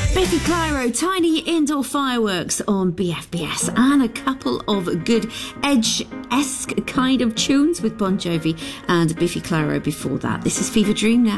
Biffy Clyro, tiny indoor fireworks on BFBS, and a couple of good Edge-esque kind of tunes with Bon Jovi and Biffy Clyro before that. This is Fever Dream now.